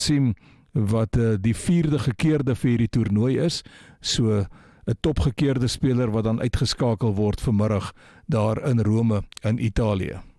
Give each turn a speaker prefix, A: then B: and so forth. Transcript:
A: Siem wat die 4de gekeerde vir hierdie toernooi is, so 'n topgekeerde speler wat dan uitgeskakel word vanmiddag daar in Rome in Italië.